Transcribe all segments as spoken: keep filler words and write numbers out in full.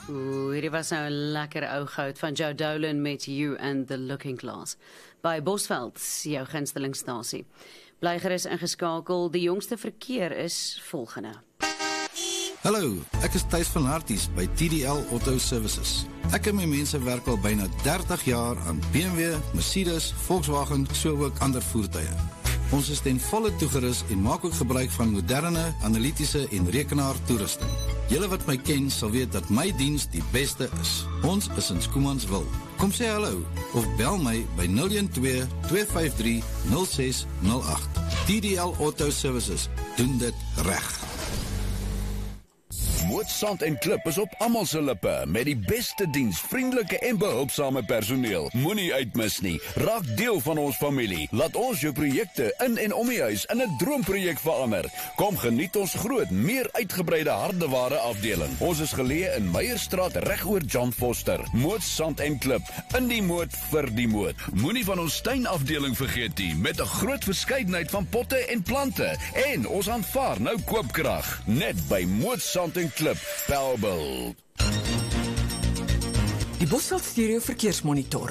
Oeh, hierdie was nou 'n lekker ou goud van Joe Dolan met You and the Looking Glass. By Bosveld, jou gunstelingstasie. Bly gerus ingeskakel, die jongste verkeer is volgende. Hallo, ek is Thys van Harties by T D L Auto Services. Ek en my mense werk al byna dertig jaar aan B M W, Mercedes, Volkswagen, so ook ander voertuie. Ons is ten volle toegerus en maak ook gebruik van moderne, analitiese en rekenaar toerusting. Julle wat my ken sal weet dat my diens die beste is. Ons is in Schoemansville. Kom sê hallo of bel my by nul een twee, twee vyf drie, nul ses nul agt. T D L Auto Services doen dit reg. Moot Sand en Klip is op almal se lippe met die beste diens, vriendelike en behulpsame personeel. Moenie uitmis nie. Raak deel van ons familie. Laat ons jou projekte in en om die huis in 'n droomprojek verander. Kom geniet ons groot, meer uitgebreide hardeware afdeling. Ons is geleë in Meyerstraat reg oor John Foster. Moot Sand en Klip, in die moot vir die moot. Moenie van ons tuinafdeling vergeet nie, met 'n groot verskeidenheid van potte en plante. En ons aanvaar nou koopkrag. Net by Moot Sand en Klip, Bellville. Die Bosveld Stereo Verkeersmonitor.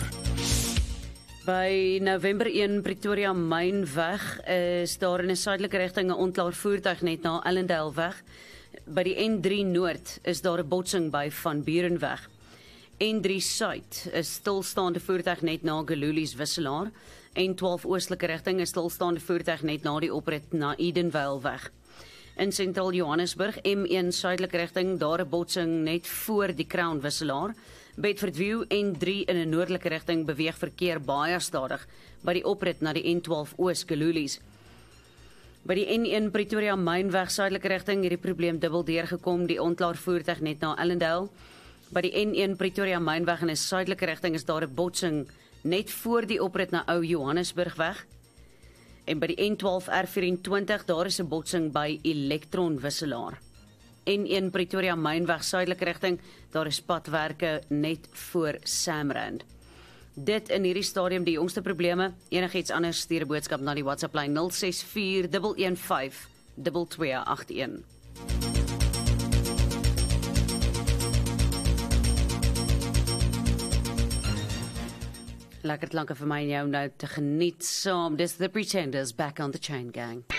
By November een Pretoria Mynweg is daar in 'n suidelike rigting 'n onklaar voertuig net na Ellendale weg. By die N drie Noord is daar 'n botsing by Van Burenweg. N drie Suid is stilstaande voertuig net na Gelulies Wisselaar. N twaalf Oostelike rigting is stilstaande voertuig net na die oprit na Edenvale weg. In Sentraal Johannesburg, M een suidelike rigting, daar 'n botsing net voor die Crown Wisselaar. Bedfordview, N drie in 'n noordelike rigting beweeg verkeer baie stadig by die oprit na die N twaalf Oos Gelulies. By die N een Pretoria Mynweg suidelike rigting hierdie probleem dubbel deurgekom, die onklaar voertuig net na Ellendale. By die N een Pretoria Mynweg in 'n suidelike rigting is daar 'n botsing net voor die oprit na Ou Johannesburg weg. En by die N twaalf R vyf-en-twintig, daar is 'n botsing by Elektron Wisselaar. N een Pretoria Mynweg suidelike rigting, daar is padwerke net voor Samrand. Dit in hierdie stadium die jongste probleme. Enigiets anders stuur 'n boodskap na die WhatsApp lyn nul ses vier, een een vyf, twee twee agt een. Lekker klanke vir my en jou nou te geniet saam. Dis The Pretenders back on the chain gang.